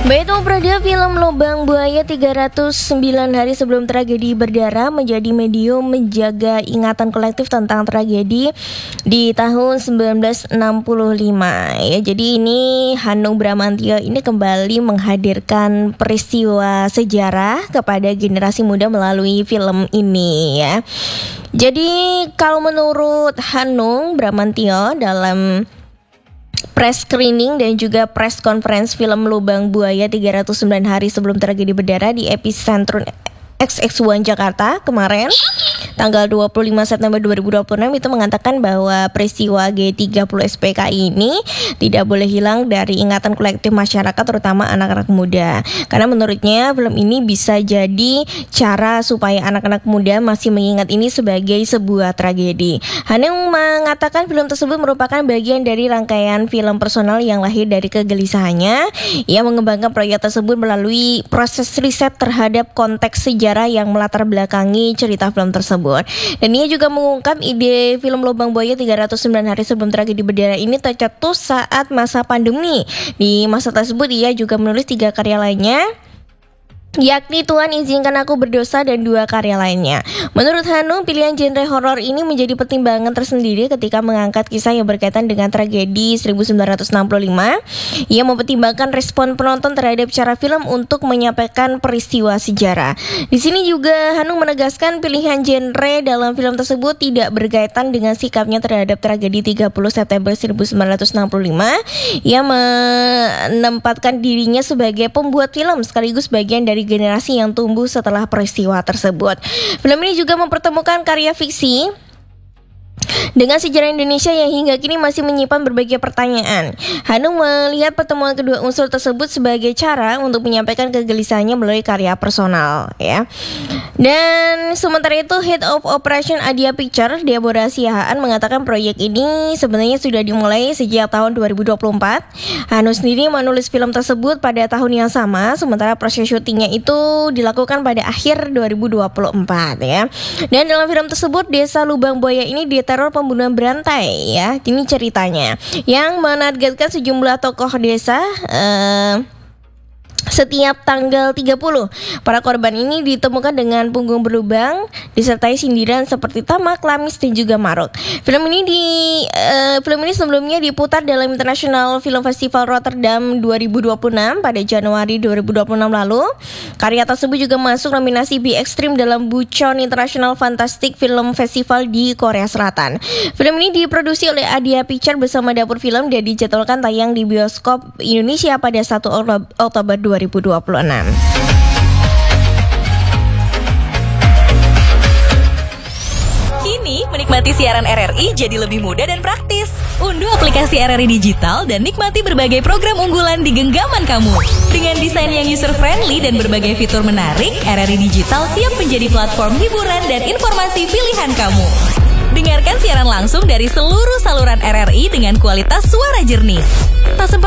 Beto Prada, film Lubang Buaya 309 hari sebelum tragedi berdarah menjadi medium menjaga ingatan kolektif tentang tragedi di tahun 1965. Ya, jadi ini Hanung Bramantyo ini kembali menghadirkan peristiwa sejarah kepada generasi muda melalui film ini ya. Jadi kalau menurut Hanung Bramantyo dalam press screening dan juga press conference film Lubang Buaya 309 hari sebelum tragedi berdarah di Epicentrum XX1 Jakarta kemarin tanggal 25 September 2026 itu mengatakan bahwa peristiwa G30 SPKI ini tidak boleh hilang dari ingatan kolektif masyarakat terutama anak-anak muda. Karena menurutnya film ini bisa jadi cara supaya anak-anak muda masih mengingat ini sebagai sebuah tragedi. Hanung mengatakan film tersebut merupakan bagian dari rangkaian film personal yang lahir dari kegelisahannya. Ia mengembangkan proyek tersebut melalui proses riset terhadap konteks sejarah yang melatar belakangi cerita film tersebut. Dan ia juga mengungkap ide film Lubang Buaya 309 hari sebelum tragedi berdarah ini tercetus saat masa pandemi. Di masa tersebut ia juga menulis 3 karya lainnya, yakni Tuhan Izinkan Aku Berdosa dan 2 karya lainnya. Menurut Hanung, pilihan genre horor ini menjadi pertimbangan tersendiri ketika mengangkat kisah yang berkaitan dengan tragedi 1965. Ia mempertimbangkan respon penonton terhadap cara film untuk menyampaikan peristiwa sejarah. Di sini juga Hanung menegaskan pilihan genre dalam film tersebut tidak berkaitan dengan sikapnya terhadap tragedi 30 September 1965. Ia menempatkan dirinya sebagai pembuat film sekaligus bagian dari generasi yang tumbuh setelah peristiwa tersebut. Film ini juga mempertemukan karya fiksi dengan sejarah Indonesia yang hingga kini masih menyimpan berbagai pertanyaan. Hanung melihat pertemuan kedua unsur tersebut sebagai cara untuk menyampaikan kegelisahannya melalui karya personal ya. Dan sementara itu Head of Operation Adia Picture, Deborah Siahaan mengatakan proyek ini sebenarnya sudah dimulai sejak tahun 2024. Hanung sendiri menulis film tersebut pada tahun yang sama, sementara proses syutingnya itu dilakukan pada akhir 2024 ya. Dan dalam film tersebut Desa Lubang Buaya ini diteror pembunuhan berantai ya. Ini ceritanya yang menargetkan sejumlah tokoh desa setiap tanggal 30. Para korban ini ditemukan dengan punggung berlubang disertai sindiran seperti tamak, lamis dan juga maruk. Film ini sebelumnya diputar dalam International Film Festival Rotterdam 2026 pada Januari 2026 lalu. Karya tersebut juga masuk nominasi Be Extreme dalam Bucheon International Fantastic Film Festival di Korea Selatan. Film ini diproduksi oleh Adia Picture bersama Dapur Film dan dijadwalkan tayang di bioskop Indonesia pada 1 Oktober 2026. Kini menikmati siaran RRI jadi lebih mudah dan praktis. Unduh aplikasi RRI Digital dan nikmati berbagai program unggulan di genggaman kamu. Dengan desain yang user-friendly dan berbagai fitur menarik, RRI Digital siap menjadi platform hiburan dan informasi pilihan kamu. Dengarkan siaran langsung dari seluruh saluran RRI dengan kualitas suara jernih. Tak sempat